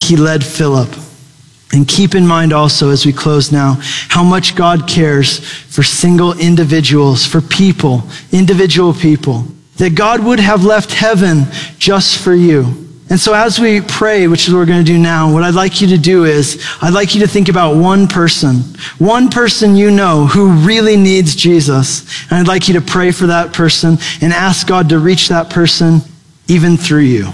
he led Philip. And keep in mind also, as we close now, how much God cares for single individuals, for people, individual people, that God would have left heaven just for you. And so as we pray, which is what we're going to do now, what I'd like you to do is, I'd like you to think about one person you know who really needs Jesus. And I'd like you to pray for that person and ask God to reach that person even through you.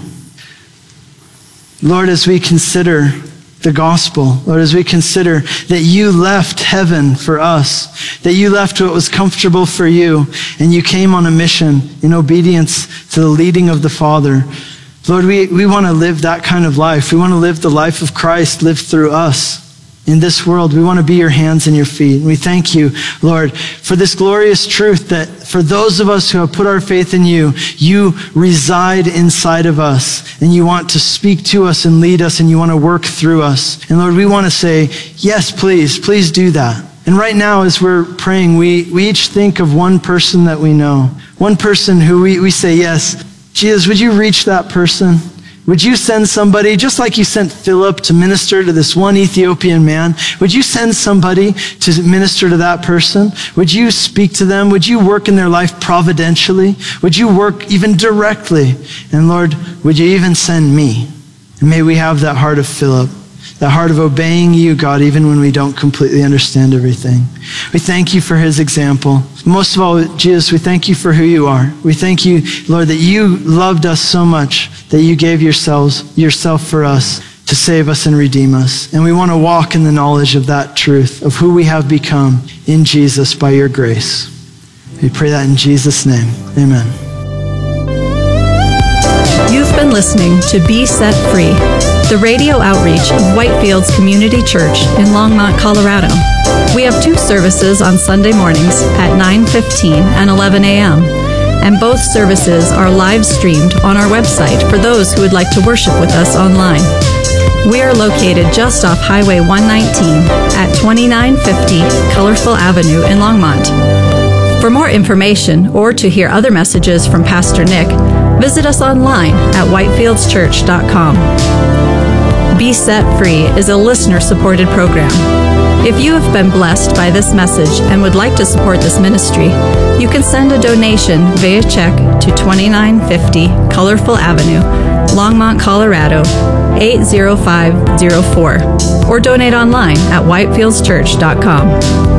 Lord, as we consider the gospel, Lord, as we consider that you left heaven for us, that you left what was comfortable for you, and you came on a mission in obedience to the leading of the Father. Lord, we want to live that kind of life. We want to live the life of Christ lived through us in this world. We want to be your hands and your feet. And we thank you, Lord, for this glorious truth that for those of us who have put our faith in you, you reside inside of us, and you want to speak to us and lead us, and you want to work through us. And Lord, we want to say, yes, please do that. And right now, as we're praying, we each think of one person that we know, one person who we say, yes, Jesus, would you reach that person? Would you send somebody, just like you sent Philip to minister to this one Ethiopian man, would you send somebody to minister to that person? Would you speak to them? Would you work in their life providentially? Would you work even directly? And Lord, would you even send me? And may we have that heart of Philip, that heart of obeying you, God, even when we don't completely understand everything. We thank you for his example. Most of all, Jesus, we thank you for who you are. We thank you, Lord, that you loved us so much that you gave yourself for us to save us and redeem us. And we want to walk in the knowledge of that truth, of who we have become in Jesus by your grace. We pray that in Jesus' name. Amen. You've been listening to Be Set Free, the radio outreach of Whitefields Community Church in Longmont, Colorado. We have 2 services on Sunday mornings at 9:15 and 11 a.m., and both services are live streamed on our website for those who would like to worship with us online. We are located just off Highway 119 at 2950 Colorful Avenue in Longmont. For more information or to hear other messages from Pastor Nick, visit us online at whitefieldschurch.com. Be Set Free is a listener-supported program. If you have been blessed by this message and would like to support this ministry, you can send a donation via check to 2950 Colorful Avenue, Longmont, Colorado, 80504, or donate online at whitefieldschurch.com.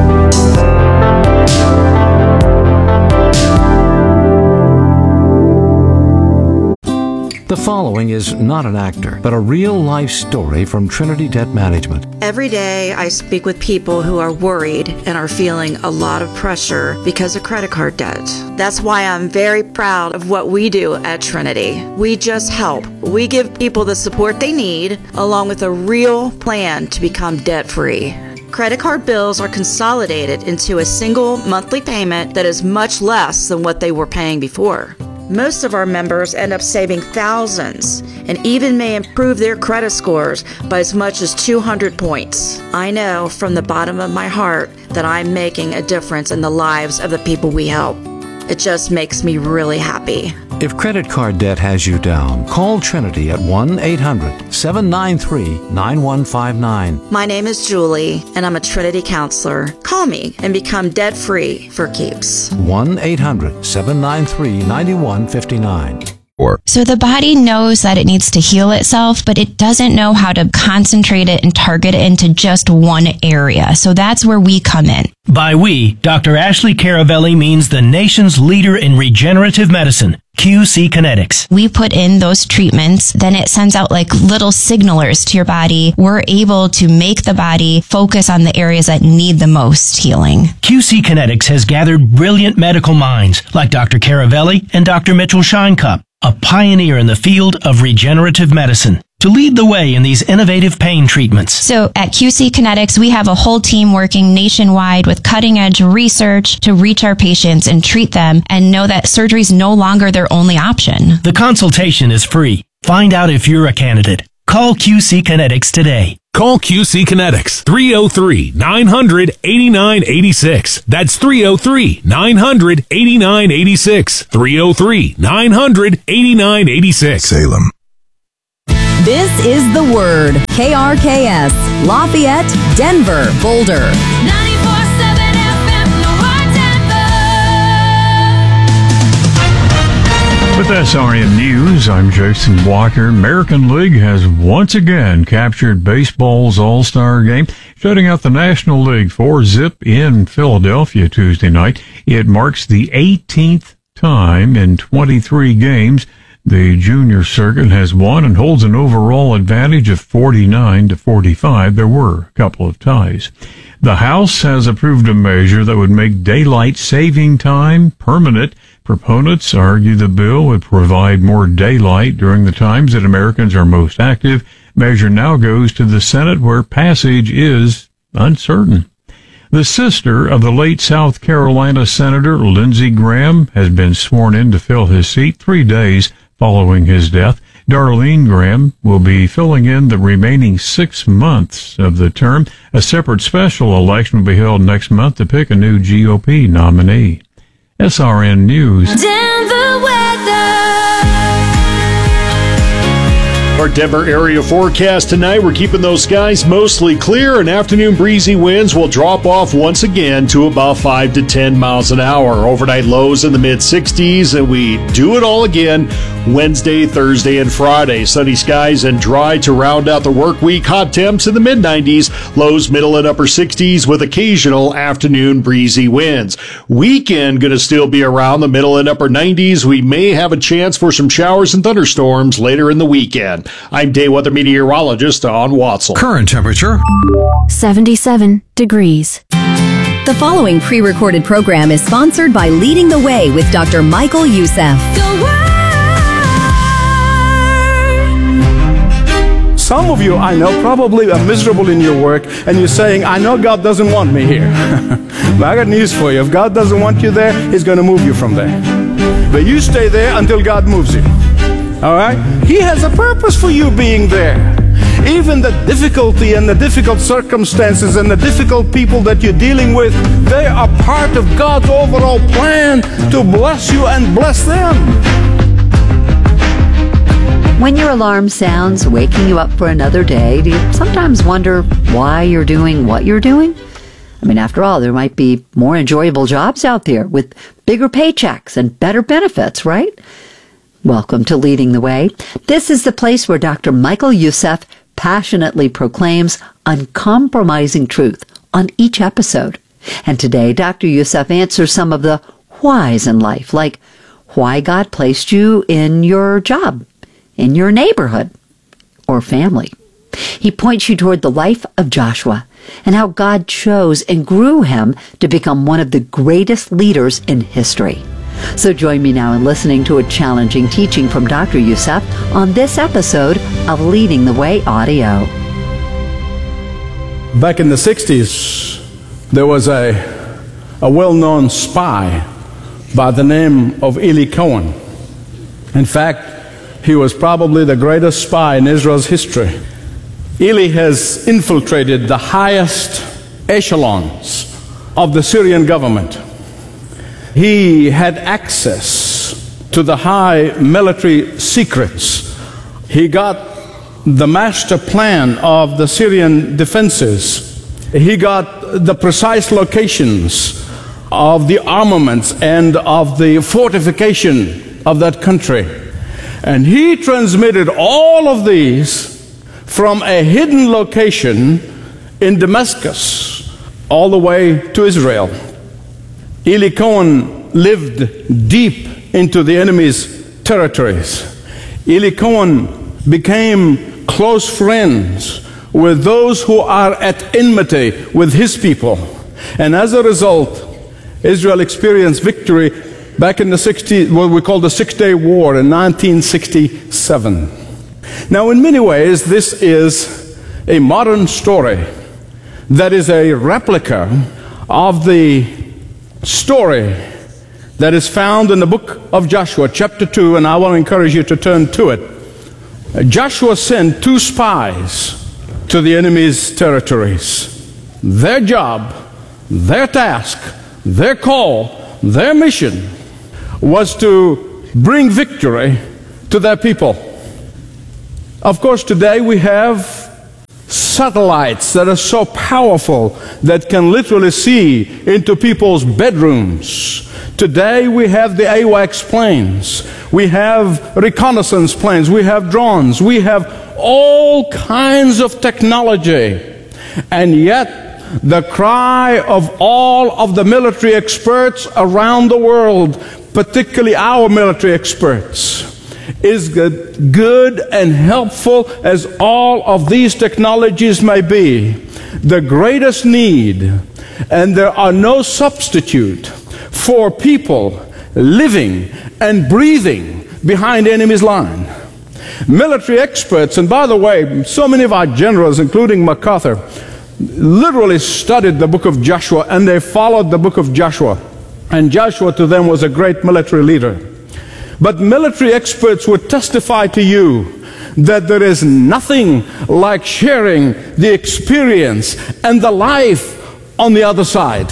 The following is not an actor, but a real-life story from Trinity Debt Management. Every day I speak with people who are worried and are feeling a lot of pressure because of credit card debt. That's why I'm very proud of what we do at Trinity. We just help. We give people the support they need, along with a real plan to become debt-free. Credit card bills are consolidated into a single monthly payment that is much less than what they were paying before. Most of our members end up saving thousands and even may improve their credit scores by as much as 200 points. I know from the bottom of my heart that I'm making a difference in the lives of the people we help. It just makes me really happy. If credit card debt has you down, call Trinity at 1-800-793-9159. My name is Julie, and I'm a Trinity counselor. Call me and become debt-free for keeps. 1-800-793-9159. So the body knows that it needs to heal itself, but it doesn't know how to concentrate it and target it into just one area. So that's where we come in. By we, Dr. Ashley Caravelli means the nation's leader in regenerative medicine, QC Kinetics. We put in those treatments, then it sends out like little signalers to your body. We're able to make the body focus on the areas that need the most healing. QC Kinetics has gathered brilliant medical minds like Dr. Caravelli and Dr. Mitchell Scheinkup, a pioneer in the field of regenerative medicine, to lead the way in these innovative pain treatments. So at QC Kinetics, we have a whole team working nationwide with cutting-edge research to reach our patients and treat them and know that surgery is no longer their only option. The consultation is free. Find out if you're a candidate. Call QC Kinetics today. Call QC Kinetics, 303-900-8986. That's 303-900-8986. 303-900-8986. Salem. This is The Word. KRKS, Lafayette, Denver, Boulder. 94.7 FM, The Word, Denver. With SRN News, I'm Jason Walker. American League has once again captured baseball's All-Star Game, shutting out the National League 4-zip in Philadelphia Tuesday night. It marks the 18th time in 23 games the junior circuit has won and holds an overall advantage of 49-45. There were a couple of ties. The House has approved a measure that would make daylight saving time permanent. Proponents argue the bill would provide more daylight during the times that Americans are most active. Measure now goes to the Senate, where passage is uncertain. The sister of the late South Carolina Senator Lindsey Graham has been sworn in to fill his seat 3 days following his death. Darlene Graham will be filling in the remaining 6 months of the term. A separate special election will be held next month to pick a new GOP nominee. SRN News. Denver weather. Our Denver area forecast tonight, we're keeping those skies mostly clear, and afternoon breezy winds will drop off once again to about 5 to 10 miles an hour. Overnight lows in the mid-60s, and we do it all again Wednesday, Thursday, and Friday. Sunny skies and dry to round out the work week. Hot temps in the mid-90s, lows middle and upper 60s with occasional afternoon breezy winds. Weekend going to still be around the middle and upper 90s. We may have a chance for some showers and thunderstorms later in the weekend. I'm day weather meteorologist Don Watzel. Current temperature 77 degrees. The following pre-recorded program is sponsored by Leading the Way with Dr. Michael Youssef. Some of you, I know, probably are miserable in your work, and you're saying, I know God doesn't want me here. But I got news for you. If God doesn't want you there, He's going to move you from there. But you stay there until God moves you. All right? He has a purpose for you being there. Even the difficulty and the difficult circumstances and the difficult people that you're dealing with, they are part of God's overall plan to bless you and bless them. When your alarm sounds, waking you up for another day, do you sometimes wonder why you're doing what you're doing? I mean, after all, there might be more enjoyable jobs out there with bigger paychecks and better benefits, right? Welcome to Leading the Way. This is the place where Dr. Michael Youssef passionately proclaims uncompromising truth on each episode. And today, Dr. Youssef answers some of the whys in life, like why God placed you in your job, in your neighborhood, or family. He points you toward the life of Joshua and how God chose and grew him to become one of the greatest leaders in history. So join me now in listening to a challenging teaching from Dr. Youssef on this episode of Leading the Way Audio. Back in the 60s, there was a well-known spy by the name of Eli Cohen. In fact, he was probably the greatest spy in Israel's history. Eli has infiltrated the highest echelons of the Syrian government. He had access to the high military secrets. He got the master plan of the Syrian defenses. He got the precise locations of the armaments and of the fortification of that country. And he transmitted all of these from a hidden location in Damascus all the way to Israel. Eli Cohen lived deep into the enemy's territories. Eli Cohen became close friends with those who are at enmity with his people. And as a result, Israel experienced victory back in the 60s, what we call the Six-Day War in 1967. Now, in many ways, this is a modern story that is a replica of the story that is found in the book of Joshua, chapter 2, and I want to encourage you to turn to it. Joshua sent 2 spies to the enemy's territories. Their job, their task, their call, their mission was to bring victory to their people. Of course, today we have satellites that are so powerful that can literally see into people's bedrooms. Today we have the AWACS planes. We have reconnaissance planes. We have drones. We have all kinds of technology. And yet the cry of all of the military experts around the world, particularly our military experts, is good and helpful as all of these technologies may be. The greatest need, and there are no substitute for people living and breathing behind the enemy's line. Military experts, and by the way, so many of our generals, including MacArthur, literally studied the book of Joshua, and they followed the book of Joshua. And Joshua to them was a great military leader. But military experts would testify to you that there is nothing like sharing the experience and the life on the other side.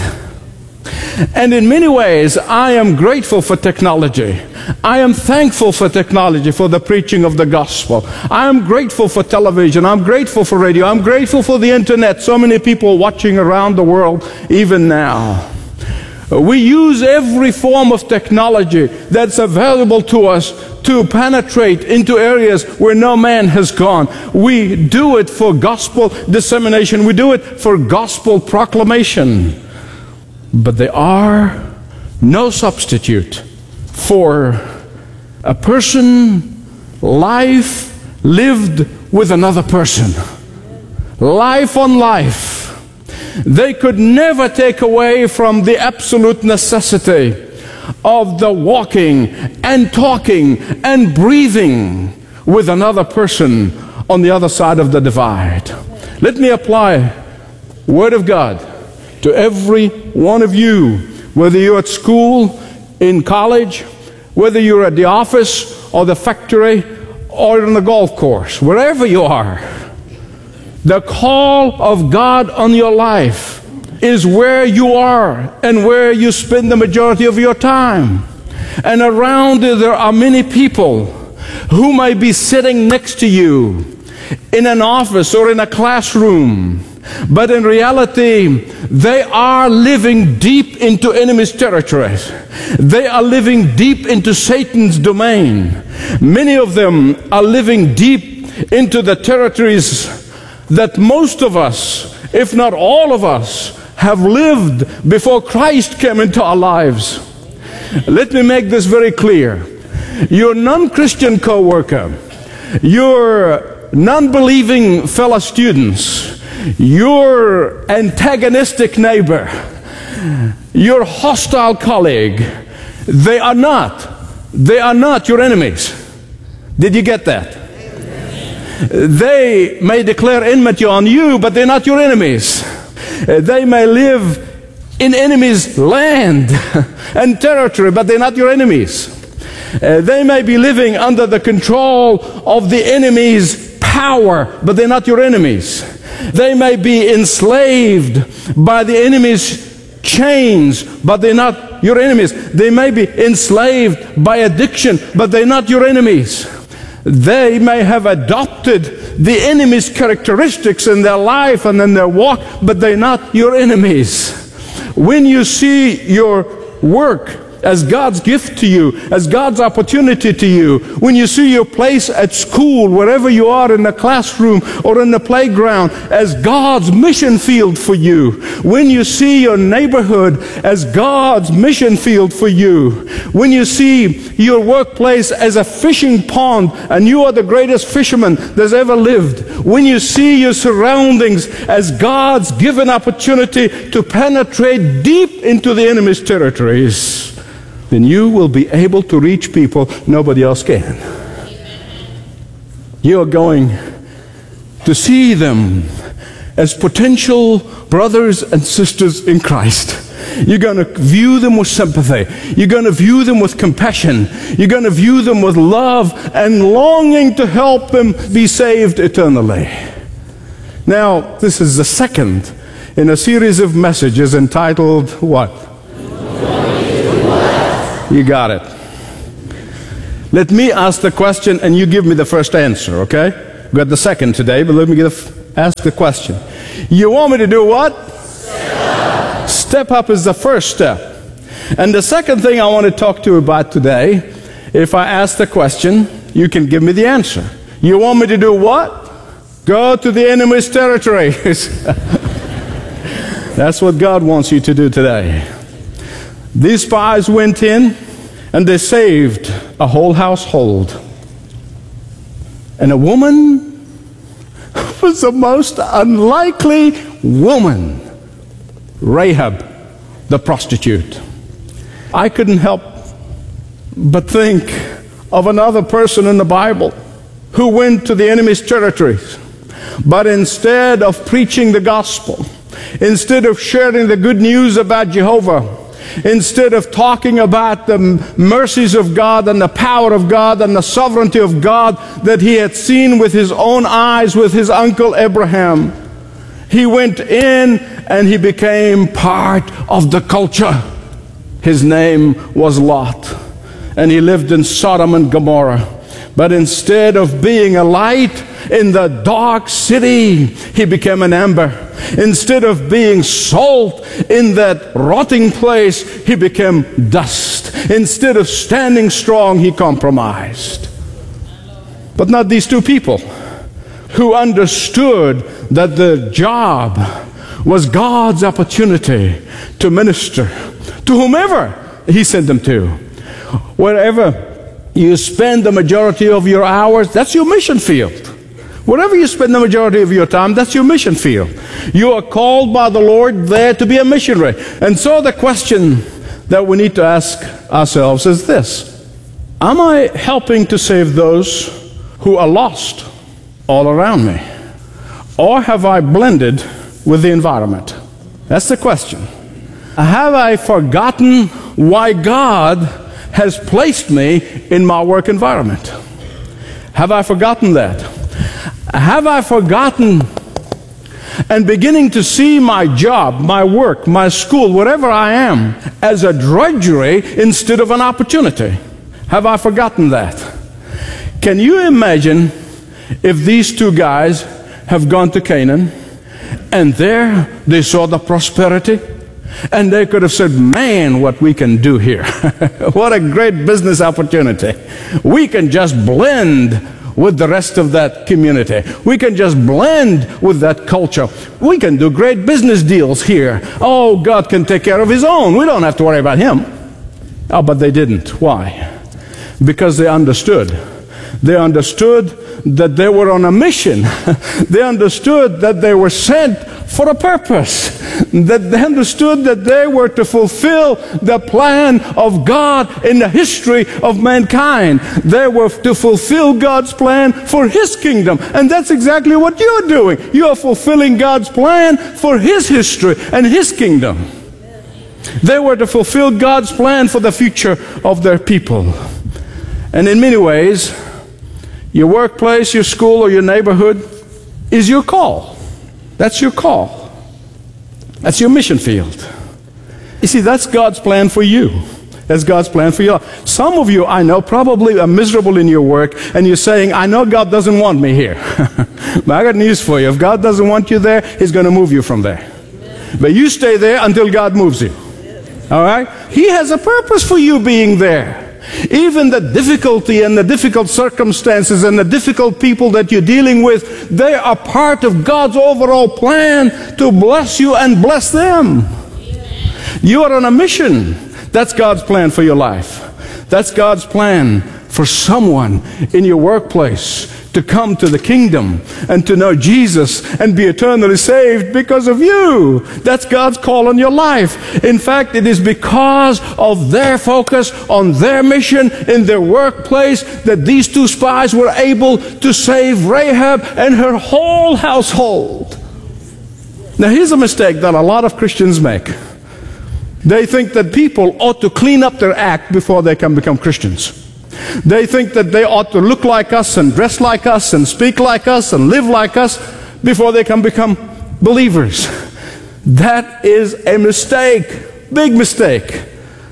And in many ways, I am grateful for technology. I am thankful for technology, for the preaching of the gospel. I am grateful for television. I'm grateful for radio. I'm grateful for the internet. So many people watching around the world even now. We use every form of technology that's available to us to penetrate into areas where no man has gone. We do it for gospel dissemination. We do it for gospel proclamation. But there are no substitute for a person, life lived with another person. Life on life. They could never take away from the absolute necessity of the walking and talking and breathing with another person on the other side of the divide. Let me apply Word of God to every one of you, whether you're at school, in college, whether you're at the office or the factory or on the golf course, wherever you are. The call of God on your life is where you are and where you spend the majority of your time. And around you there are many people who may be sitting next to you in an office or in a classroom, but in reality they are living deep into enemy's territory. They are living deep into Satan's domain. Many of them are living deep into the territories that most of us, if not all of us, have lived before Christ came into our lives. Let me make this very clear. Your non-Christian co-worker, your non-believing fellow students, your antagonistic neighbor, your hostile colleague, they are not your enemies. Did you get that? They may declare enmity on you, but they're not your enemies. They may live in enemies' land and territory, but they're not your enemies. They may be living under the control of the enemy's power, but they're not your enemies. They may be enslaved by the enemy's chains, but they're not your enemies. They may be enslaved by addiction, but they're not your enemies. They may have adopted the enemy's characteristics in their life and in their walk, but they're not your enemies. When you see your work as God's gift to you, as God's opportunity to you, when you see your place at school, wherever you are, in the classroom or in the playground, as God's mission field for you, when you see your neighborhood as God's mission field for you, when you see your workplace as a fishing pond and you are the greatest fisherman that's ever lived, when you see your surroundings as God's given opportunity to penetrate deep into the enemy's territories, then you will be able to reach people nobody else can. You are going to see them as potential brothers and sisters in Christ. You're going to view them with sympathy. You're going to view them with compassion. You're going to view them with love and longing to help them be saved eternally. Now, this is the second in a series of messages entitled what? You got it. Let me ask the question and you give me the first answer, okay? Got the second today, but let me ask the question. You want me to do what? Step up is the first step. And the second thing I want to talk to you about today, if I ask the question, you can give me the answer. You want me to do what? Go to the enemy's territory. That's what God wants you to do today. These spies went in and they saved a whole household. And a woman was the most unlikely woman, Rahab, the prostitute. I couldn't help but think of another person in the Bible who went to the enemy's territories, but instead of preaching the gospel, instead of sharing the good news about Jehovah, instead of talking about the mercies of God and the power of God and the sovereignty of God that he had seen with his own eyes with his uncle Abraham, he went in and he became part of the culture. His name was Lot, and he lived in Sodom and Gomorrah. But instead of being a light in the dark city, he became an ember. Instead of being salt in that rotting place, he became dust. Instead of standing strong, he compromised. But not these two people who understood that the job was God's opportunity to minister to whomever he sent them to. Wherever you spend the majority of your hours, that's your mission field. Wherever you spend the majority of your time, that's your mission field. You are called by the Lord there to be a missionary. And so the question that we need to ask ourselves is this: am I helping to save those who are lost all around me? Or have I blended with the environment? That's the question. Have I forgotten why God has placed me in my work environment? Have I forgotten that? Have I forgotten and beginning to see my job, my work, my school, whatever I am, as a drudgery instead of an opportunity? Have I forgotten that? Can you imagine if these two guys have gone to Canaan and there they saw the prosperity? And they could have said, man, what we can do here. What a great business opportunity. We can just blend with the rest of that community. We can just blend with that culture. We can do great business deals here. Oh, God can take care of his own. We don't have to worry about him. Oh, but they didn't. Why? Because they understood. They understood that they were on a mission. They understood that they were sent for a purpose. That they understood that they were to fulfill the plan of God in the history of mankind. They were to fulfill God's plan for his kingdom. And that's exactly what you're doing. You are fulfilling God's plan for his history and his kingdom. They were to fulfill God's plan for the future of their people. And in many ways, your workplace, your school, or your neighborhood is your call. That's your call. That's your mission field. You see, that's God's plan for you. That's God's plan for you. Some of you, I know, probably are miserable in your work, and you're saying, I know God doesn't want me here. But I got news for you. If God doesn't want you there, he's going to move you from there. But you stay there until God moves you. All right? He has a purpose for you being there. Even the difficulty and the difficult circumstances and the difficult people that you're dealing with, they are part of God's overall plan to bless you and bless them. You are on a mission. That's God's plan for your life. That's God's plan for someone in your workplace to come to the kingdom and to know Jesus and be eternally saved because of you. That's God's call on your life. In fact, it is because of their focus on their mission in their workplace that these two spies were able to save Rahab and her whole household. Now, here's a mistake that a lot of Christians make. They think that people ought to clean up their act before they can become Christians. They think that they ought to look like us and dress like us and speak like us and live like us before they can become believers. That is a mistake, big mistake.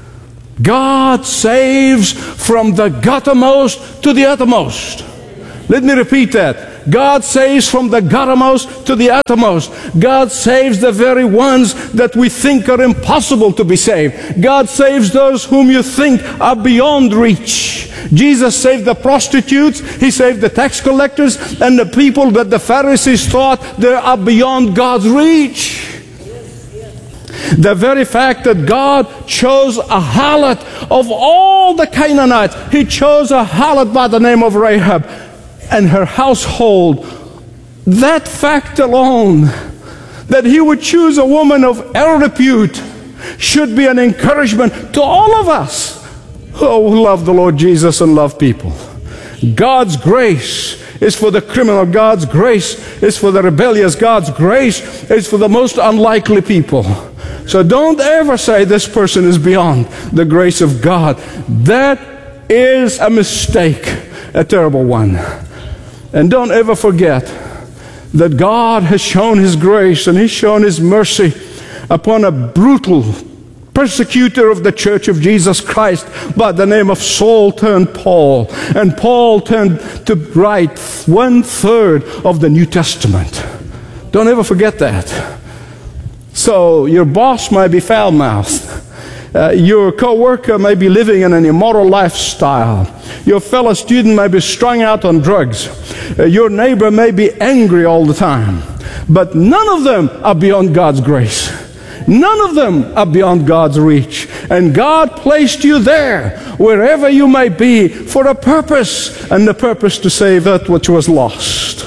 God saves from the guttermost to the uttermost. Let me repeat that. God saves from the guttermost to the uttermost. God saves the very ones that we think are impossible to be saved. God saves those whom you think are beyond reach. Jesus saved the prostitutes, He saved the tax collectors, and the people that the Pharisees thought they are beyond God's reach. The very fact that God chose a harlot of all the Canaanites, He chose a harlot by the name of Rahab and her household. That fact alone, that He would choose a woman of ill repute, should be an encouragement to all of us who love the Lord Jesus and love people. God's grace is for the criminal. God's grace is for the rebellious. God's grace is for the most unlikely people. So don't ever say this person is beyond the grace of God. That is a mistake, a terrible one. And don't ever forget that God has shown His grace and He's shown His mercy upon a brutal persecutor of the Church of Jesus Christ by the name of Saul turned Paul. And Paul turned to write 1/3 of the New Testament. Don't ever forget that. So your boss might be foul-mouthed. Your co-worker may be living in an immoral lifestyle. Your fellow student may be strung out on drugs. Your neighbor may be angry all the time. But none of them are beyond God's grace. None of them are beyond God's reach. And God placed you there, wherever you may be, for a purpose, and the purpose to save that which was lost.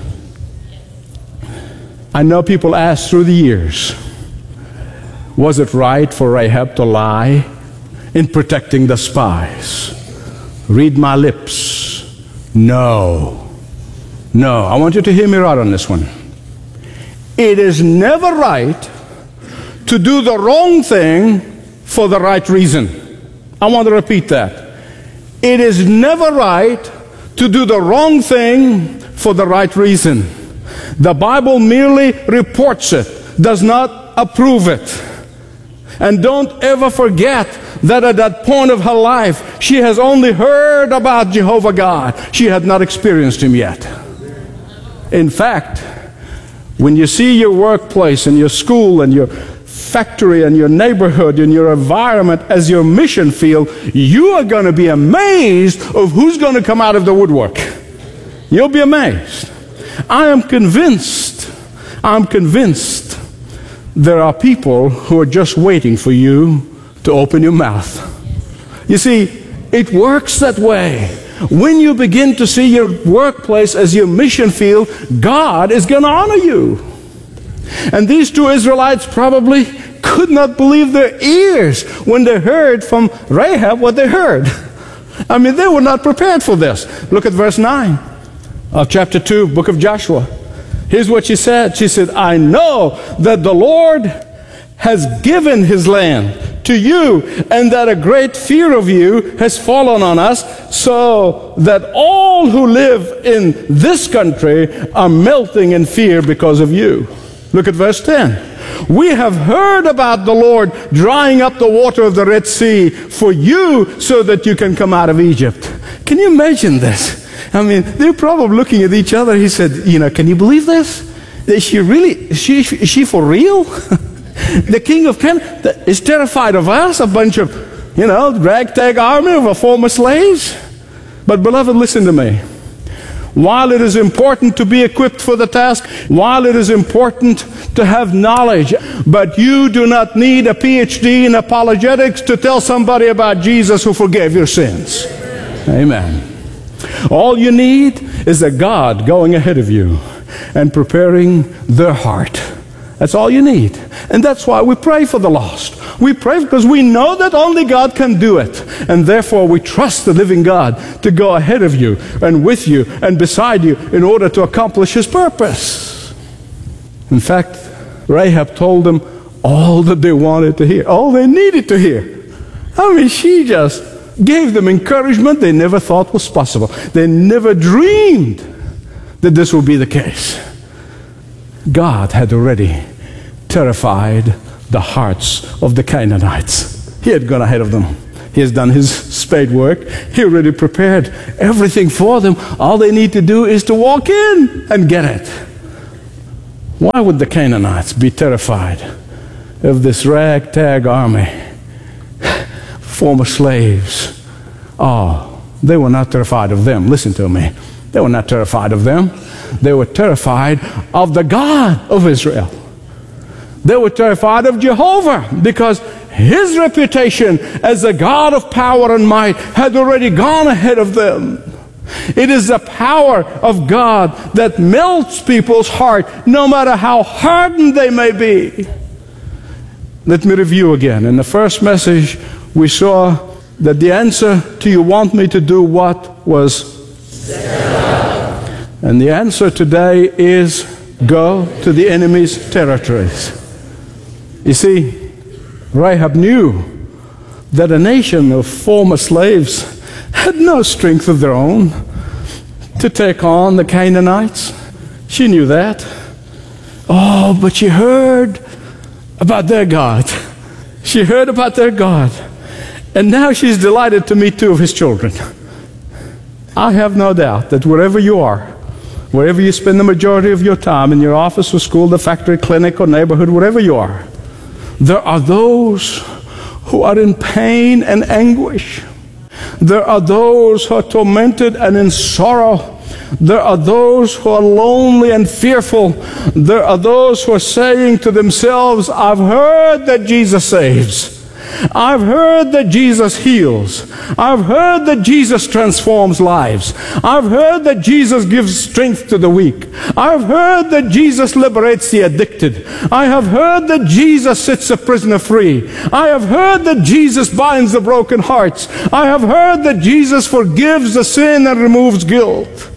I know people ask through the years, was it right for Rahab to lie in protecting the spies? Read my lips. No. No. I want you to hear me right on this one. It is never right to do the wrong thing for the right reason. I want to repeat that. It is never right to do the wrong thing for the right reason. The Bible merely reports it, does not approve it. And don't ever forget that at that point of her life, she has only heard about Jehovah God. She had not experienced Him yet. In fact, when you see your workplace and your school and your factory and your neighborhood and your environment as your mission field, you are going to be amazed of who's going to come out of the woodwork. You'll be amazed. I'm convinced there are people who are just waiting for you to open your mouth. You see, it works that way. When you begin to see your workplace as your mission field, God is going to honor you. And these two Israelites probably could not believe their ears when they heard from Rahab what they heard. I mean, they were not prepared for this. Look at verse 9 of chapter 2, book of Joshua. Here's what she said. She said, I know that the Lord has given His land to you, and that a great fear of you has fallen on us, so that all who live in this country are melting in fear because of you. Look at verse 10. We have heard about the Lord drying up the water of the Red Sea for you so that you can come out of Egypt. Can you imagine this? I mean, they're probably looking at each other. He said, can you believe this? Is she for real? The king of Canaan is terrified of us, a bunch of, ragtag army of former slaves. But beloved, listen to me. While it is important to be equipped for the task, while it is important to have knowledge, but you do not need a PhD in apologetics to tell somebody about Jesus who forgave your sins. Amen. All you need is a God going ahead of you and preparing their heart. That's all you need. And that's why we pray for the lost. We pray because we know that only God can do it. And therefore we trust the living God to go ahead of you and with you and beside you in order to accomplish His purpose. In fact, Rahab told them all that they wanted to hear, all they needed to hear. I mean, she just gave them encouragement they never thought was possible. They never dreamed that this would be the case. God had already terrified the hearts of the Canaanites. He had gone ahead of them. He has done his spade work. He already prepared everything for them. All they need to do is to walk in and get it. Why would the Canaanites be terrified of this ragtag army? Former slaves. Oh, they were not terrified of them. Listen to me. They were not terrified of them. They were terrified of the God of Israel. They were terrified of Jehovah because his reputation as a God of power and might had already gone ahead of them. It is the power of God that melts people's heart, no matter how hardened they may be. Let me review again. In the first message, we saw that the answer to "you want me to do what" was Sarah. And the answer today is go to the enemy's territories. You see, Rahab knew that a nation of former slaves had no strength of their own to take on the Canaanites. She knew that. Oh, but she heard about their God. She heard about their God. And now she's delighted to meet two of his children. I have no doubt that wherever you are, wherever you spend the majority of your time, in your office or school, the factory, clinic, or neighborhood, wherever you are, there are those who are in pain and anguish. There are those who are tormented and in sorrow. There are those who are lonely and fearful. There are those who are saying to themselves, I've heard that Jesus saves. I've heard that Jesus heals. I've heard that Jesus transforms lives. I've heard that Jesus gives strength to the weak. I've heard that Jesus liberates the addicted. I have heard that Jesus sets a prisoner free. I have heard that Jesus binds the broken hearts. I have heard that Jesus forgives the sin and removes guilt.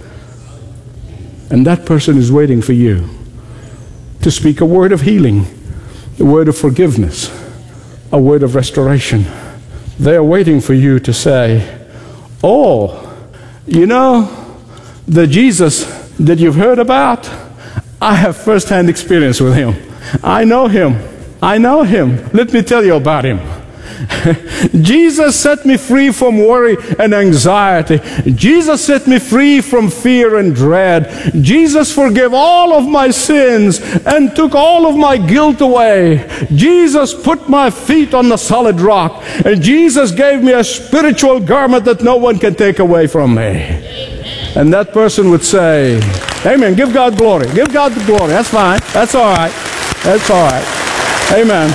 And that person is waiting for you to speak a word of healing, a word of forgiveness, a word of restoration. They are waiting for you to say, oh, you know, the Jesus that you've heard about, I have first-hand experience with him. I know him. I know him. Let me tell you about him. Jesus set me free from worry and anxiety. Jesus set me free from fear and dread. Jesus forgave all of my sins and took all of my guilt away. Jesus put my feet on the solid rock. And Jesus gave me a spiritual garment that no one can take away from me. And that person would say, amen, give God glory. Give God the glory. That's fine. That's all right. That's all right. Amen.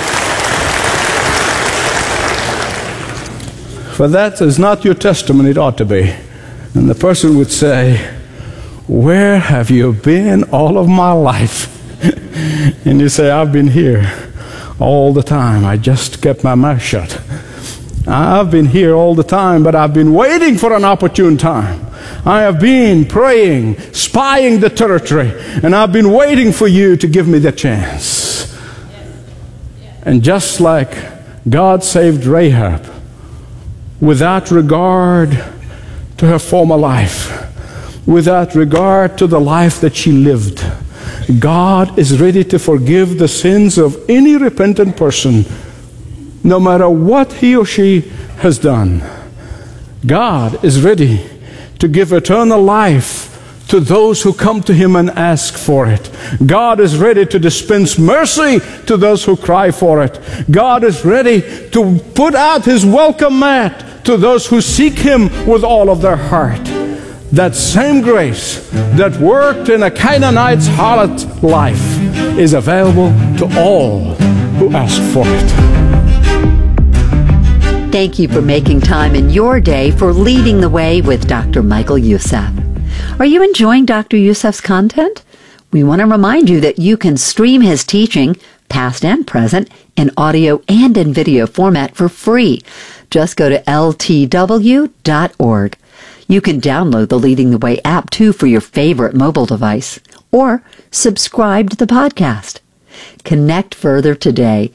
For that is not your testimony, it ought to be. And the person would say, where have you been all of my life? And you say, I've been here all the time. I just kept my mouth shut. I've been here all the time, but I've been waiting for an opportune time. I have been praying, spying the territory, and I've been waiting for you to give me the chance. And just like God saved Rahab, without regard to her former life, without regard to the life that she lived, God is ready to forgive the sins of any repentant person, no matter what he or she has done. God is ready to give eternal life to those who come to him and ask for it. God is ready to dispense mercy to those who cry for it. God is ready to put out his welcome mat to those who seek him with all of their heart. That same grace that worked in a Canaanite's harlot life is available to all who ask for it. Thank you for making time in your day for Leading the Way with Dr. Michael Youssef. Are you enjoying Dr. Youssef's content? We want to remind you that you can stream his teaching, past and present, in audio and in video format for free. Just go to ltw.org. You can download the Leading the Way app too for your favorite mobile device, or subscribe to the podcast. Connect further today,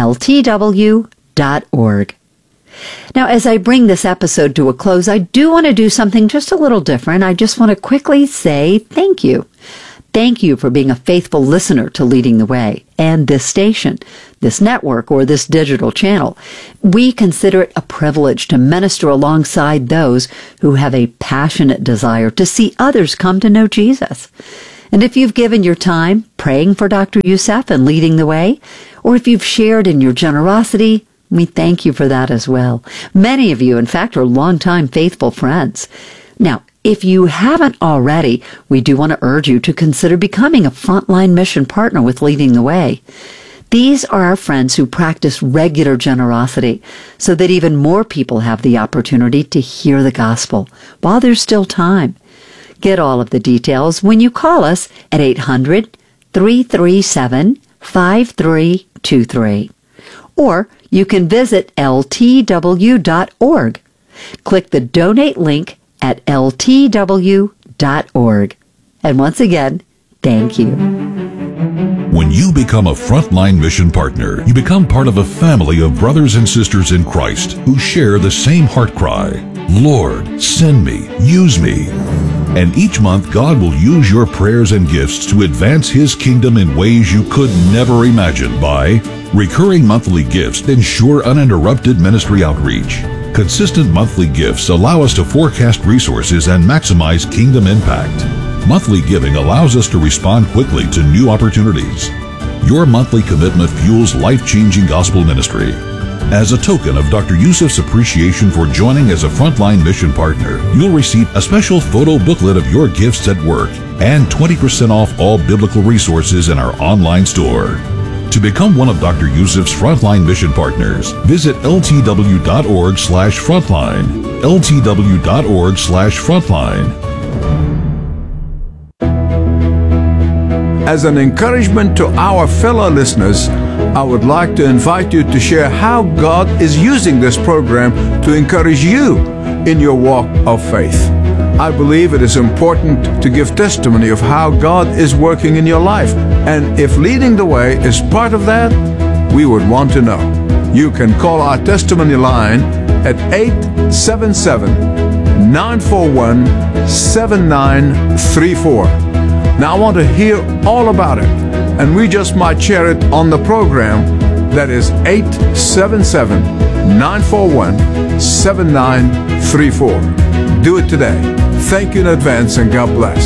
ltw.org. Now, as I bring this episode to a close, I do want to do something just a little different. I just want to quickly say thank you. Thank you for being a faithful listener to Leading the Way and this station, this network, or this digital channel. We consider it a privilege to minister alongside those who have a passionate desire to see others come to know Jesus. And if you've given your time praying for Dr. Youssef and leading the way, or if you've shared in your generosity, we thank you for that as well. Many of you, in fact, are longtime faithful friends. Now, if you haven't already, we do want to urge you to consider becoming a frontline mission partner with Leading the Way. These are our friends who practice regular generosity so that even more people have the opportunity to hear the gospel while there's still time. Get all of the details when you call us at 800-337-5323. Or you can visit ltw.org. Click the donate link at ltw.org. And once again, thank you. When you become a Frontline Mission Partner, you become part of a family of brothers and sisters in Christ who share the same heart cry, Lord, send me, use me. And each month, God will use your prayers and gifts to advance His kingdom in ways you could never imagine by recurring monthly gifts that ensure uninterrupted ministry outreach. Consistent monthly gifts allow us to forecast resources and maximize kingdom impact. Monthly giving allows us to respond quickly to new opportunities. Your monthly commitment fuels life-changing gospel ministry. As a token of Dr. Youssef's appreciation for joining as a Frontline Mission Partner, you'll receive a special photo booklet of your gifts at work and 20% off all biblical resources in our online store. To become one of Dr. Youssef's Frontline Mission Partners, visit ltw.org/frontline. ltw.org/frontline. As an encouragement to our fellow listeners, I would like to invite you to share how God is using this program to encourage you in your walk of faith. I believe it is important to give testimony of how God is working in your life. And if Leading the Way is part of that, we would want to know. You can call our testimony line at 877-941-7934. Now I want to hear all about it, and we just might share it on the program. That is 877-941-7934. Do it today. Thank you in advance, and God bless.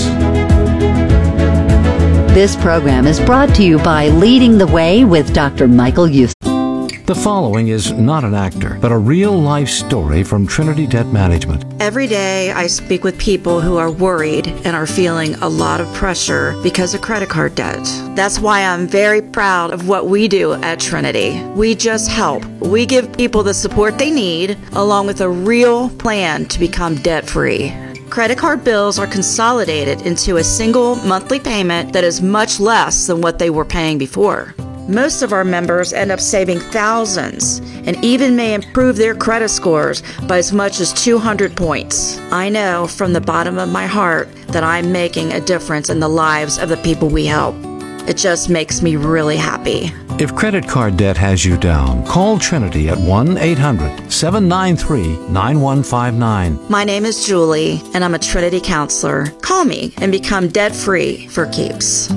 This program is brought to you by Leading the Way with Dr. Michael Youssef. The following is not an actor, but a real-life story from Trinity Debt Management. Every day I speak with people who are worried and are feeling a lot of pressure because of credit card debt. That's why I'm very proud of what we do at Trinity. We just help. We give people the support they need, along with a real plan to become debt-free. Credit card bills are consolidated into a single monthly payment that is much less than what they were paying before. Most of our members end up saving thousands and even may improve their credit scores by as much as 200 points. I know from the bottom of my heart that I'm making a difference in the lives of the people we help. It just makes me really happy. If credit card debt has you down, call Trinity at 1-800-793-9159. My name is Julie, and I'm a Trinity counselor. Call me and become debt-free for keeps.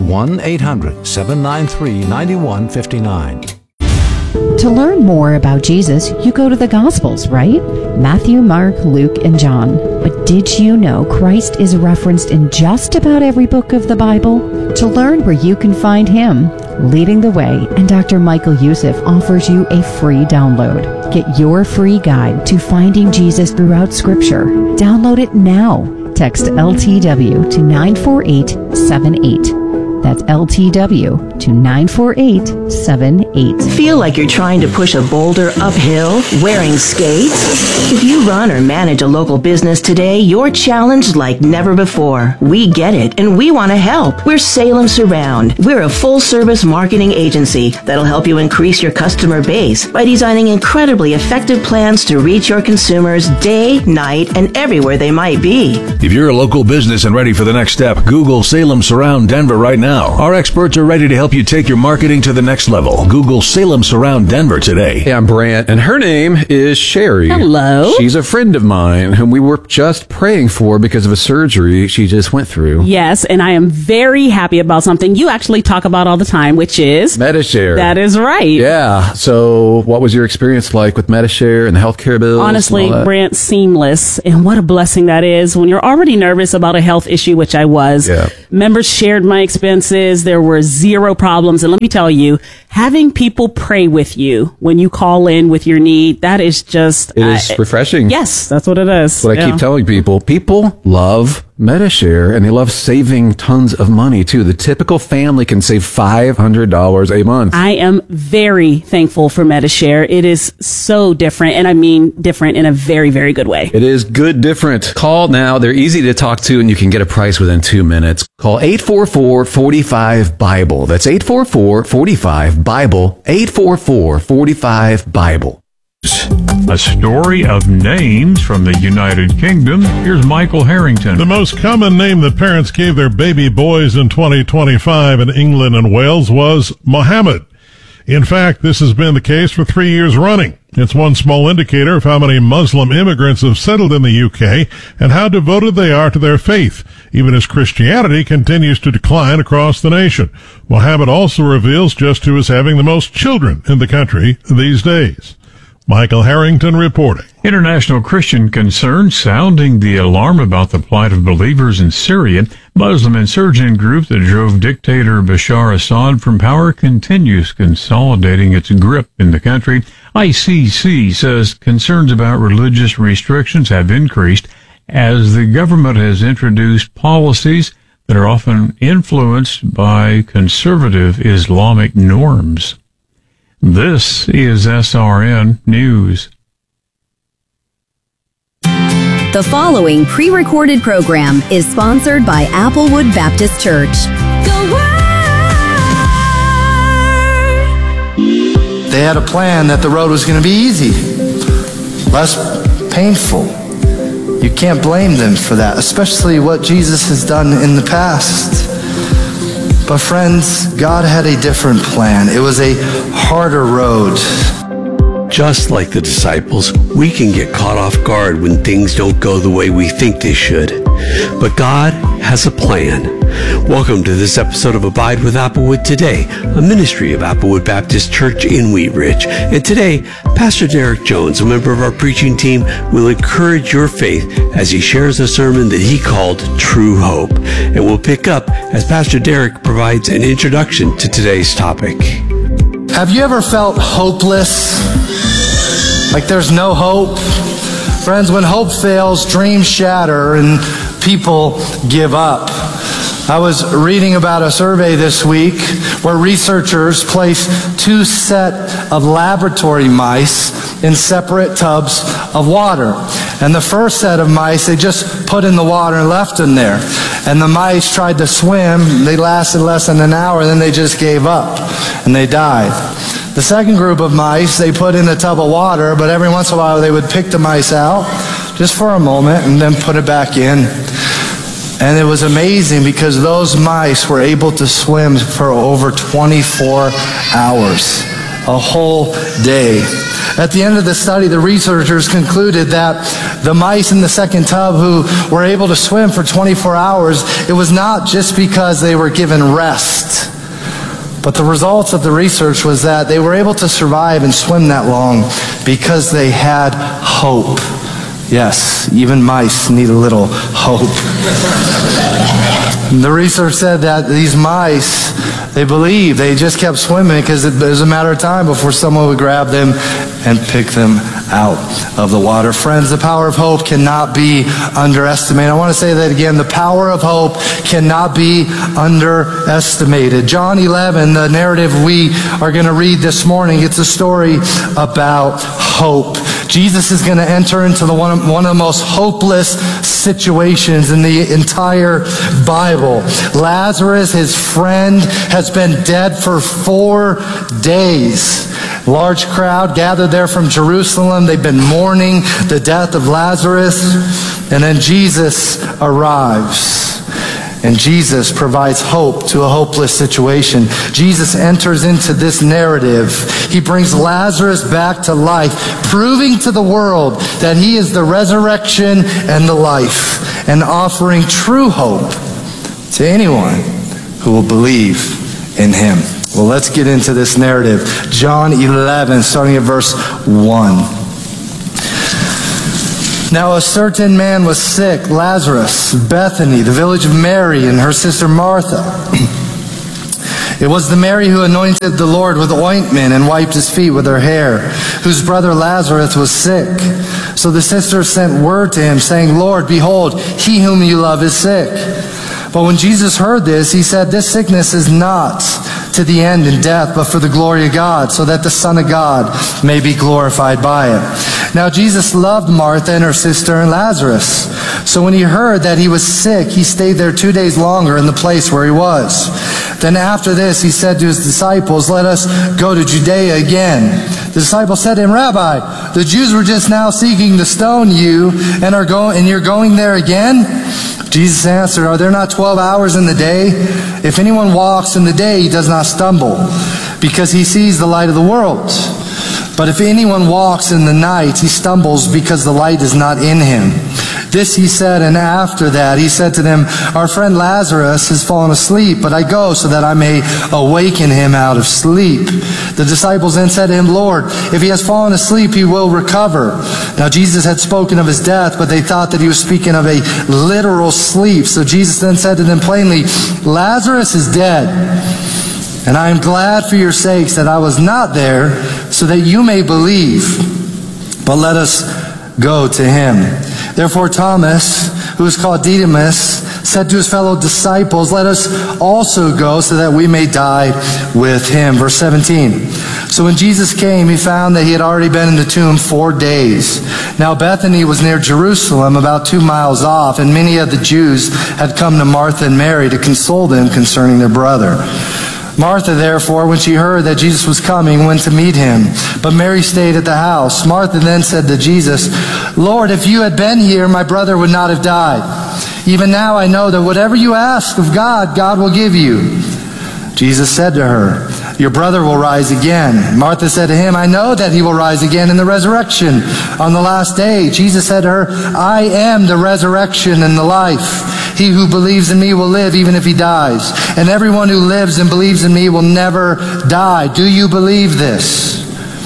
1-800-793-9159. To learn more about Jesus, you go to the Gospels, right? Matthew, Mark, Luke, and John. But did you know Christ is referenced in just about every book of the Bible? To learn where you can find Him, Leading the Way, and Dr. Michael Youssef offers you a free download. Get your free guide to finding Jesus throughout Scripture. Download it now. Text LTW to 94878. That's LTW to 94878. Feel like you're trying to push a boulder uphill wearing skates? If you run or manage a local business today, you're challenged like never before. We get it, and we want to help. We're Salem Surround. We're a full-service marketing agency that'll help you increase your customer base by designing incredibly effective plans to reach your consumers day, night, and everywhere they might be. If you're a local business and ready for the next step, Google Salem Surround Denver right now. Our experts are ready to help you you take your marketing to the next level. Google Salem Surround Denver today. Hey, I'm Brant, and her name is Sherry. Hello. She's a friend of mine whom we were just praying for because of a surgery she just went through. Yes, and I am very happy about something you actually talk about all the time, which is Medi-Share. That is right. Yeah. So what was your experience like with Medi-Share and the healthcare bills? Honestly, Brant, seamless. And what a blessing that is when you're already nervous about a health issue, which I was. Yeah. Members shared my expenses. There were zero problems. And let me tell you, having people pray with you when you call in with your need, that is just... It is refreshing. Yes, that's what it is. That's what I keep telling people. People love Medi-Share, and they love saving tons of money, too. The typical family can save $500 a month. I am very thankful for Medi-Share. It is so different, and I mean different in a very, very good way. It is good different. Call now. They're easy to talk to, and you can get a price within 2 minutes. Call 844-45-BIBLE. That's 844-45-BIBLE. 844-45-BIBLE. A story of names from the United Kingdom. Here's Michael Harrington. The most common name that parents gave their baby boys in 2025 in England and Wales was Mohammed. In fact, this has been the case for 3 years running. It's one small indicator of how many Muslim immigrants have settled in the UK and how devoted they are to their faith, even as Christianity continues to decline across the nation. Mohammed also reveals just who is having the most children in the country these days. Michael Harrington reporting. International Christian concern sounding the alarm about the plight of believers in Syria. Muslim insurgent group that drove dictator Bashar Assad from power continues consolidating its grip in the country. ICC says concerns about religious restrictions have increased as the government has introduced policies that are often influenced by conservative Islamic norms. This is SRN News. The following pre-recorded program is sponsored by Applewood Baptist Church. They had a plan that the road was going to be easy, less painful. You can't blame them for that, especially what Jesus has done in the past. But friends, God had a different plan. It was a harder road. Just like the disciples, we can get caught off guard when things don't go the way we think they should. But God has a plan. Welcome to this episode of Abide with Applewood Today, a ministry of Applewood Baptist Church in Wheat Ridge. And today, Pastor Derek Jones, a member of our preaching team, will encourage your faith as he shares a sermon that he called True Hope. And we'll pick up as Pastor Derek provides an introduction to today's topic. Have you ever felt hopeless? Like there's no hope? Friends, when hope fails, dreams shatter and people give up. I was reading about a survey this week where researchers placed 2 sets of laboratory mice in separate tubs of water. And the first set of mice, they just put in the water and left them there. And the mice tried to swim. They lasted less than an hour, then they just gave up and they died. The second group of mice, they put in a tub of water, but every once in a while they would pick the mice out just for a moment and then put it back in. And it was amazing because those mice were able to swim for over 24 hours, a whole day. At the end of the study, the researchers concluded that the mice in the second tub who were able to swim for 24 hours, it was not just because they were given rest. But the results of the research was that they were able to survive and swim that long because they had hope. Yes, even mice need a little hope. The research said that these mice, they believed, they just kept swimming because it was a matter of time before someone would grab them and pick them out of the water. Friends, the power of hope cannot be underestimated. I want to say that again. The power of hope cannot be underestimated. John 11, the narrative we are going to read this morning, it's a story about hope. Jesus is going to enter into one of the most hopeless situations in the entire Bible. Lazarus, his friend, has been dead for 4 days. Large crowd gathered there from Jerusalem. They've been mourning the death of Lazarus. And then Jesus arrives. And Jesus provides hope to a hopeless situation. Jesus enters into this narrative. He brings Lazarus back to life, proving to the world that he is the resurrection and the life, and offering true hope to anyone who will believe in him. Well, let's get into this narrative. John 11, starting at verse 1. Now a certain man was sick, Lazarus, Bethany, the village of Mary and her sister Martha. It was the Mary who anointed the Lord with ointment and wiped his feet with her hair, whose brother Lazarus was sick. So the sisters sent word to him, saying, Lord, behold, he whom you love is sick. But when Jesus heard this, he said, this sickness is not to the end in death, but for the glory of God, so that the Son of God may be glorified by it. Now Jesus loved Martha and her sister and Lazarus. So when he heard that he was sick, he stayed there 2 days longer in the place where he was. Then after this, he said to his disciples, let us go to Judea again. The disciples said to him, Rabbi, the Jews were just now seeking to stone you, and you're going there again? Jesus answered, are there not 12 hours in the day? If anyone walks in the day, he does not stumble, because he sees the light of the world. But if anyone walks in the night, he stumbles because the light is not in him. This he said, and after that he said to them, our friend Lazarus has fallen asleep, but I go so that I may awaken him out of sleep. The disciples then said to him, Lord, if he has fallen asleep, he will recover. Now Jesus had spoken of his death, but they thought that he was speaking of a literal sleep. So Jesus then said to them plainly, Lazarus is dead. And I am glad for your sakes that I was not there, so that you may believe. But let us go to him. Therefore Thomas, who is called Didymus, said to his fellow disciples, let us also go, so that we may die with him. Verse 17. So when Jesus came, he found that he had already been in the tomb 4 days. Now Bethany was near Jerusalem, about 2 miles off, and many of the Jews had come to Martha and Mary to console them concerning their brother. Martha, therefore, when she heard that Jesus was coming, went to meet him. But Mary stayed at the house. Martha then said to Jesus, Lord, if you had been here, my brother would not have died. Even now I know that whatever you ask of God, God will give you. Jesus said to her, your brother will rise again. Martha said to him, I know that he will rise again in the resurrection on the last day. Jesus said to her, I am the resurrection and the life. He who believes in me will live even if he dies. And everyone who lives and believes in me will never die. Do you believe this?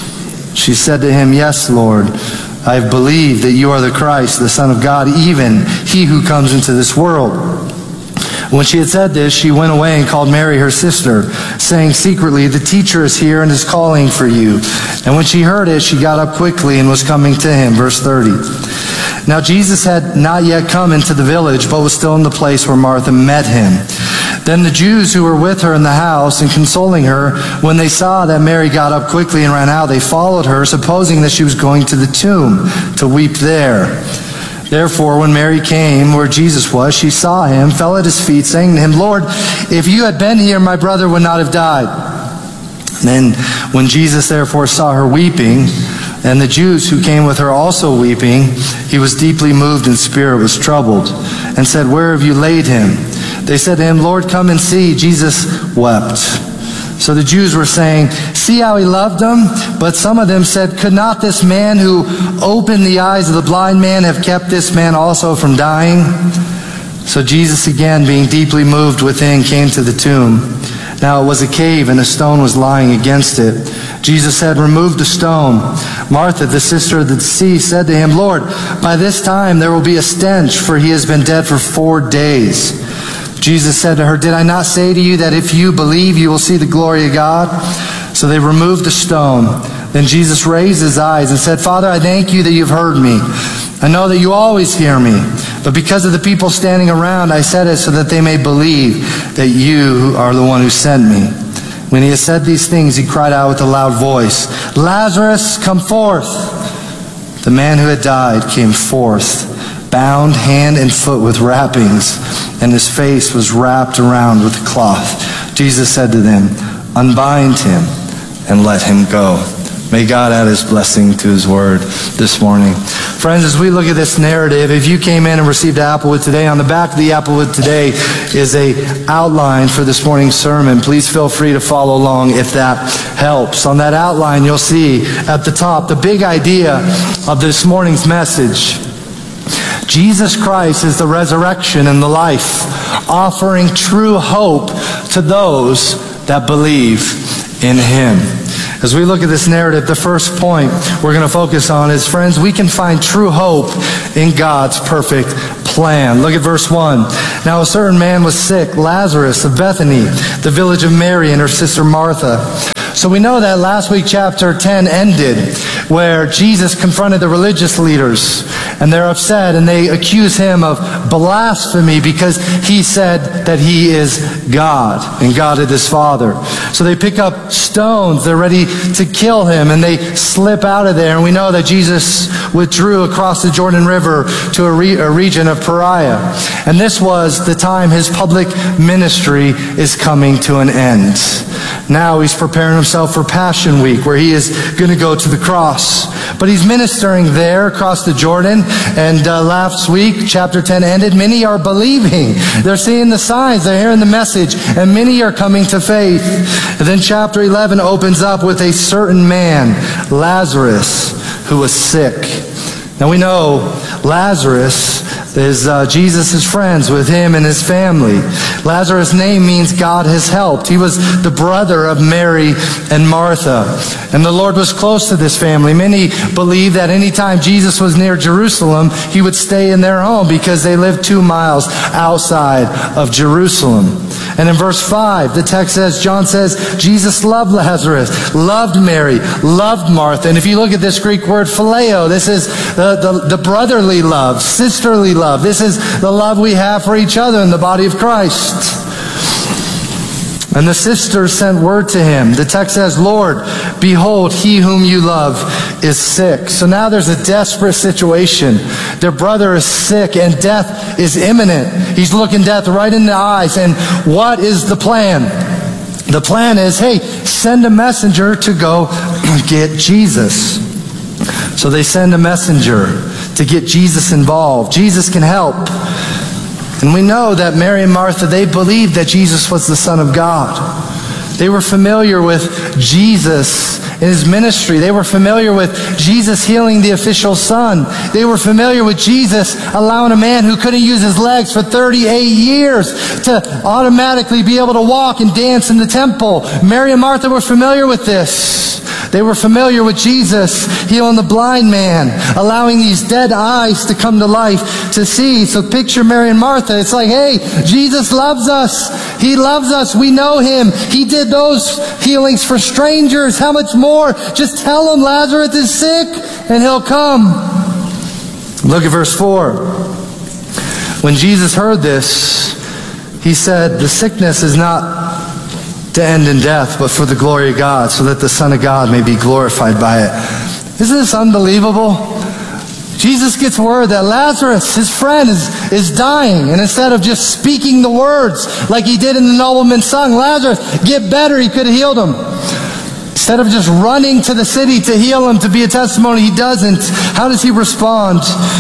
She said to him, yes, Lord. I have believed that you are the Christ, the Son of God, even he who comes into this world. When she had said this, she went away and called Mary, her sister, saying secretly, the teacher is here and is calling for you. And when she heard it, she got up quickly and was coming to him. Verse 30. Now Jesus had not yet come into the village, but was still in the place where Martha met him. Then the Jews who were with her in the house and consoling her, when they saw that Mary got up quickly and ran out, they followed her, supposing that she was going to the tomb to weep there. Therefore, when Mary came where Jesus was, she saw him, fell at his feet, saying to him, Lord, if you had been here, my brother would not have died. Then when Jesus therefore saw her weeping, and the Jews who came with her also weeping, he was deeply moved in spirit, was troubled, and said, where have you laid him? They said to him, Lord, come and see. Jesus wept. So the Jews were saying, see how he loved them? But some of them said, could not this man who opened the eyes of the blind man have kept this man also from dying? So Jesus, again being deeply moved within, came to the tomb. Now it was a cave, and a stone was lying against it. Jesus said, remove the stone. Martha, the sister of the deceased, said to him, Lord, by this time there will be a stench, for he has been dead for 4 days. Jesus said to her, did I not say to you that if you believe, you will see the glory of God? So they removed the stone. Then Jesus raised his eyes and said, Father, I thank you that you've heard me. I know that you always hear me. But because of the people standing around, I said it so that they may believe that you are the one who sent me. When he had said these things, he cried out with a loud voice, Lazarus, come forth. The man who had died came forth, bound hand and foot with wrappings, and his face was wrapped around with a cloth. Jesus said to them, unbind him and let him go. May God add his blessing to his word this morning. Friends, as we look at this narrative, if you came in and received Applewood today, on the back of the Applewood today is a outline for this morning's sermon. Please feel free to follow along if that helps. On that outline, you'll see at the top the big idea of this morning's message. Jesus Christ is the resurrection and the life, offering true hope to those that believe in him. As we look at this narrative, the first point we're going to focus on is, friends, we can find true hope in God's perfect plan. Look at verse 1. Now a certain man was sick, Lazarus of Bethany, the village of Mary and her sister Martha. So we know that last week chapter 10 ended where Jesus confronted the religious leaders, and they're upset and they accuse him of blasphemy because he said that he is God and God is his Father. So they pick up stones, they're ready to kill him, and they slip out of there. And we know that Jesus withdrew across the Jordan River to a region of Perea. And this was the time his public ministry is coming to an end. Now he's preparing himself for Passion Week, where he is going to go to the cross. But he's ministering there across the Jordan. And last week, chapter 10 ended. Many are believing. They're seeing the signs. They're hearing the message. And many are coming to faith. And then chapter 11 opens up with a certain man, Lazarus, who was sick. Now we know Lazarus is Jesus' friends with him and his family. Lazarus' name means God has helped. He was the brother of Mary and Martha. And the Lord was close to this family. Many believe that anytime Jesus was near Jerusalem, he would stay in their home because they lived 2 miles outside of Jerusalem. And in verse 5, the text says, John says, Jesus loved Lazarus, loved Mary, loved Martha. And if you look at this Greek word phileo, this is the brotherly love, sisterly love. This is the love we have for each other in the body of Christ. And the sisters sent word to him. The text says, Lord, behold, he whom you love is sick. So now there's a desperate situation. Their brother is sick and death is imminent. He's looking death right in the eyes. And what is the plan? The plan is, hey, send a messenger to go get Jesus. So they send a messenger to get Jesus involved. Jesus can help. And we know that Mary and Martha, they believed that Jesus was the Son of God. They were familiar with Jesus in his ministry. They were familiar with Jesus healing the official son. They were familiar with Jesus allowing a man who couldn't use his legs for 38 years to automatically be able to walk and dance in the temple. Mary and Martha were familiar with this. They were familiar with Jesus healing the blind man, allowing these dead eyes to come to life to see. So picture Mary and Martha. It's like, hey, Jesus loves us. He loves us. We know him. He did those healings for strangers. How much more? Just tell him Lazarus is sick and he'll come. Look at verse 4. When Jesus heard this, he said, the sickness is not to end in death, but for the glory of God, so that the Son of God may be glorified by it. Isn't this unbelievable? Jesus gets word that Lazarus, his friend, is dying. And instead of just speaking the words like he did in the nobleman's song, Lazarus, get better, he could have healed him. Instead of just running to the city to heal him, to be a testimony, he doesn't. How does he respond?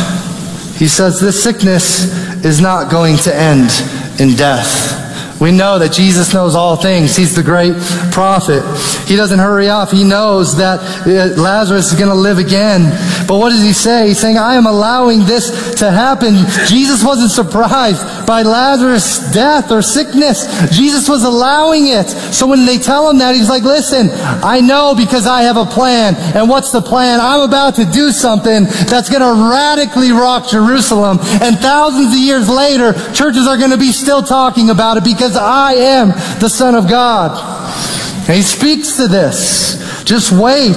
He says, this sickness is not going to end in death. We know that Jesus knows all things. He's the great prophet. He doesn't hurry off. He knows that Lazarus is going to live again. But what does he say? He's saying, I am allowing this to happen. Jesus wasn't surprised by Lazarus' death or sickness. Jesus was allowing it. So when they tell him that, he's like, listen, I know because I have a plan. And what's the plan? I'm about to do something that's going to radically rock Jerusalem. And thousands of years later, churches are going to be still talking about it because I am the Son of God. And he speaks to this. Just wait.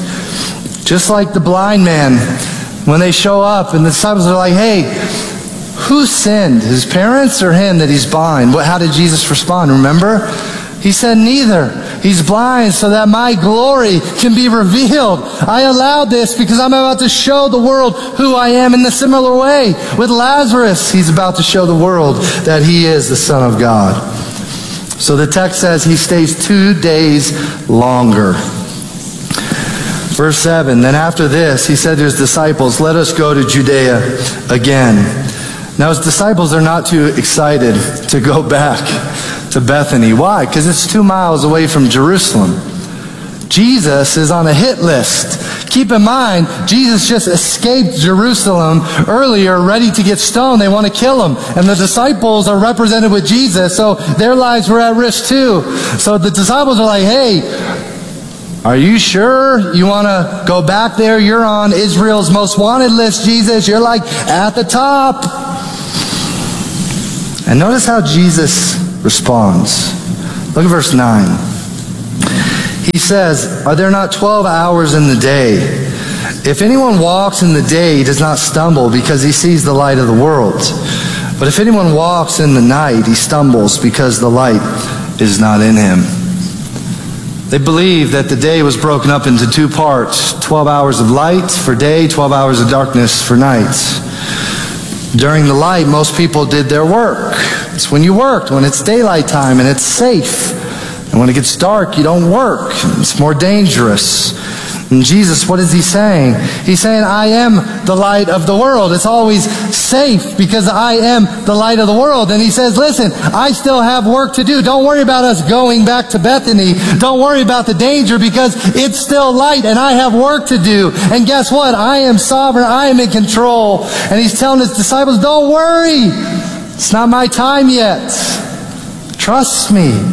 Just like the blind man, when they show up and the disciples are like, hey, who sinned? His parents or him that he's blind? How did Jesus respond? Remember? He said, neither. He's blind so that my glory can be revealed. I allowed this because I'm about to show the world who I am in a similar way. With Lazarus, he's about to show the world that he is the Son of God. So the text says he stays 2 days longer. Verse 7, then after this, he said to his disciples, let us go to Judea again. Now his disciples are not too excited to go back to Bethany. Why? Because it's 2 miles away from Jerusalem. Jesus is on a hit list. Keep in mind, Jesus just escaped Jerusalem earlier, ready to get stoned. They want to kill him. And the disciples are represented with Jesus, so their lives were at risk too. So the disciples are like, hey, are you sure you want to go back there? You're on Israel's most wanted list, Jesus. You're like at the top. And notice how Jesus responds. Look at verse 9. He says, are there not 12 hours in the day? If anyone walks in the day, he does not stumble because he sees the light of the world. But if anyone walks in the night, he stumbles because the light is not in him. They believed that the day was broken up into 2 parts, 12 hours of light for day, 12 hours of darkness for night. During the light, most people did their work. It's when you worked, when it's daylight time and it's safe. And when it gets dark, you don't work. It's more dangerous. And Jesus, what is he saying? He's saying, I am the light of the world. It's always safe because I am the light of the world. And he says, listen, I still have work to do. Don't worry about us going back to Bethany. Don't worry about the danger because it's still light and I have work to do. And guess what? I am sovereign. I am in control. And he's telling his disciples, don't worry. It's not my time yet. Trust me.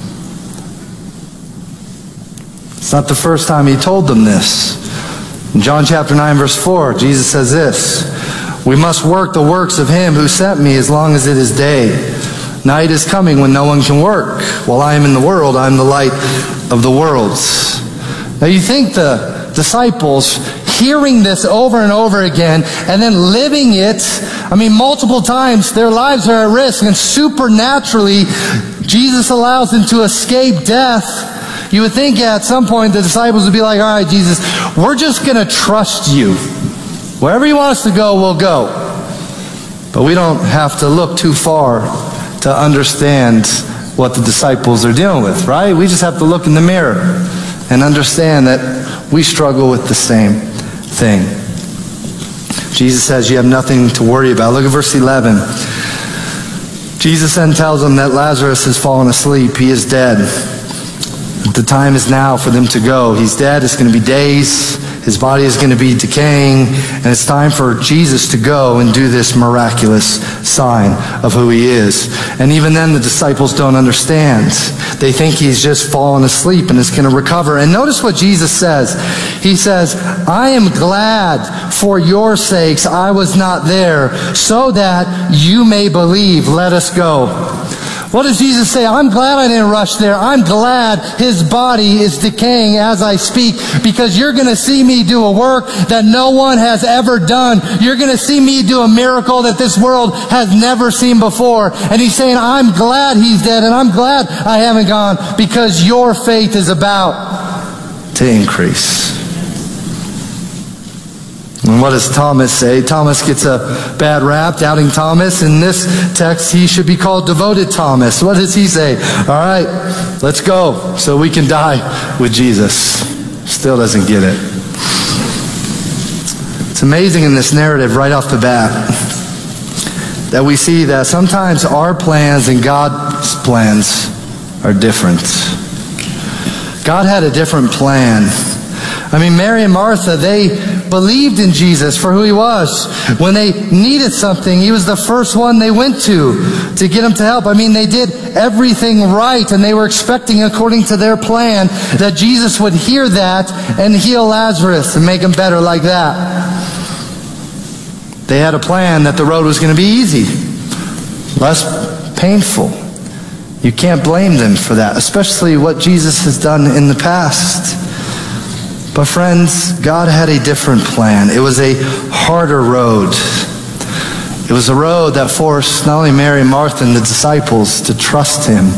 It's not the first time he told them this. In John chapter 9, verse 4, Jesus says this, we must work the works of him who sent me as long as it is day. Night is coming when no one can work. While I am in the world, I am the light of the world. Now you think the disciples hearing this over and over again and then living it, multiple times, their lives are at risk, and supernaturally, Jesus allows them to escape death. You would think at some point the disciples would be like, all right, Jesus, we're just going to trust you. Wherever you want us to go, we'll go. But we don't have to look too far to understand what the disciples are dealing with, right? We just have to look in the mirror and understand that we struggle with the same thing. Jesus says you have nothing to worry about. Look at verse 11. Jesus then tells them that Lazarus has fallen asleep. He is dead. The time is now for them to go. He's dead. It's going to be days. His body is going to be decaying. And it's time for Jesus to go and do this miraculous sign of who he is. And even then the disciples don't understand. They think he's just fallen asleep and is going to recover. And notice what Jesus says. He says, I am glad for your sakes I was not there, so that you may believe. Let us go. What does Jesus say? I'm glad I didn't rush there. I'm glad his body is decaying as I speak, because you're going to see me do a work that no one has ever done. You're going to see me do a miracle that this world has never seen before. And he's saying, I'm glad he's dead, and I'm glad I haven't gone, because your faith is about to increase. And what does Thomas say? Thomas gets a bad rap, doubting Thomas. In this text, he should be called devoted Thomas. What does he say? All right, let's go so we can die with Jesus. Still doesn't get it. It's amazing in this narrative right off the bat that we see that sometimes our plans and God's plans are different. God had a different plan. Mary and Martha, they believed in Jesus for who he was. When they needed something, he was the first one they went to get him to help. They did everything right, and they were expecting, according to their plan, that Jesus would hear that and heal Lazarus and make him better like that. They had a plan that the road was going to be easy, less painful. You can't blame them for that, especially what Jesus has done in the past. But friends, God had a different plan. It was a harder road. It was a road that forced not only Mary and Martha and the disciples to trust him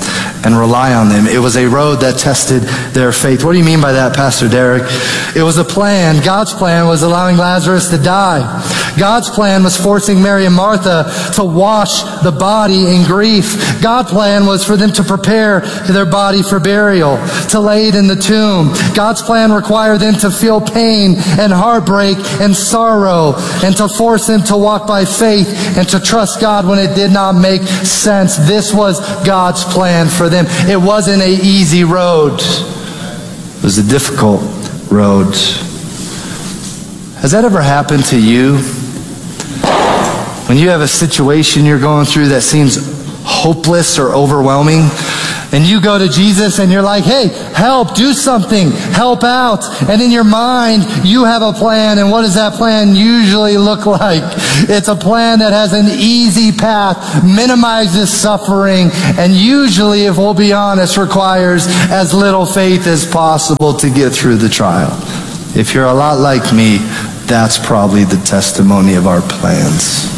and rely on them. It was a road that tested their faith. What do you mean by that, Pastor Derek? It was a plan. God's plan was allowing Lazarus to die. God's plan was forcing Mary and Martha to wash the body in grief. God's plan was for them to prepare their body for burial, to lay it in the tomb. God's plan required them to feel pain and heartbreak and sorrow, and to force them to walk by faith and to trust God when it did not make sense. This was God's plan for them. It wasn't an easy road. It was a difficult road. Has that ever happened to you? When you have a situation you're going through that seems hopeless or overwhelming, and you go to Jesus and you're like, hey, help, do something, help out. And in your mind, you have a plan. And what does that plan usually look like? It's a plan that has an easy path, minimizes suffering, and usually, if we'll be honest, requires as little faith as possible to get through the trial. If you're a lot like me, that's probably the testimony of our plans.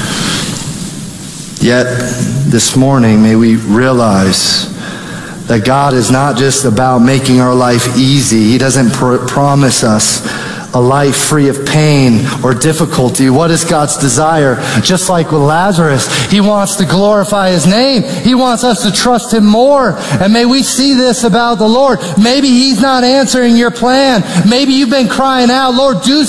Yet, this morning, may we realize that God is not just about making our life easy. He doesn't promise us a life free of pain or difficulty. What is God's desire? Just like with Lazarus, He wants to glorify His name. He wants us to trust Him more. And may we see this about the Lord. Maybe He's not answering your plan. Maybe you've been crying out, Lord, do